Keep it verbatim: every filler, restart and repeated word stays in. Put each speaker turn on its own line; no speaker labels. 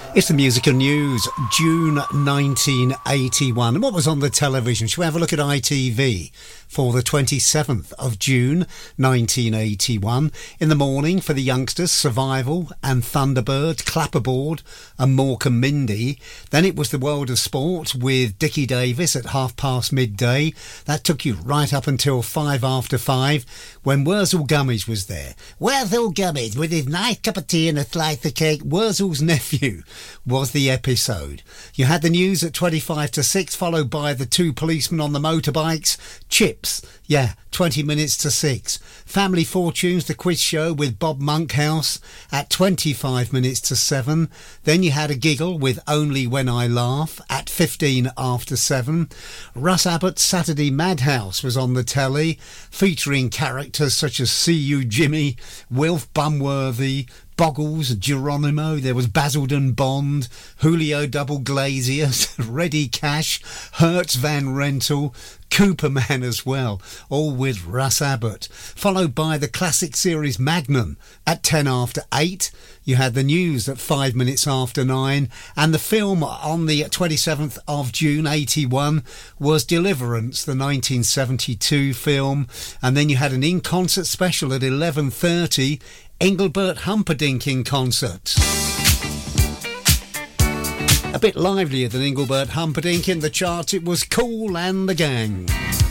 It's the musical news, June nineteen eighty-one. And what was on the television? Shall we have a look at I T V for the twenty-seventh of June nineteen eighty-one? In the morning for the youngsters, Survival and Thunderbird, Clapperboard and Morecambe Mindy. Then it was the World of Sport with Dickie Davis at half past midday. That took you right up until five after five when Wurzel Gummidge was there. Wurzel Gummidge with his nice cup of tea and a slice of cake. Wurzel's nephew was the episode. You had the news at twenty-five to six, followed by the two policemen on the motorbikes. Chips, yeah, twenty minutes to six. Family Fortunes, the quiz show with Bob Monkhouse at twenty-five minutes to seven. Then you had a giggle with Only When I Laugh at fifteen after seven. Russ Abbott's Saturday Madhouse was on the telly, featuring characters such as See You Jimmy, Wilf Bumworthy, Boggles, Geronimo. There was Basildon Bond, Julio Double Glazier, Reddy Cash, Hertz Van Rental, Cooperman as well, all with Russ Abbott. Followed by the classic series Magnum at ten after eight. You had the news at five minutes after nine. And the film on the twenty-seventh of June eighty-one was Deliverance, the nineteen seventy-two film. And then you had an in-concert special at eleven thirty, Engelbert Humperdinck in concert. A bit livelier than Engelbert Humperdinck in the charts, it was Kool and the Gang.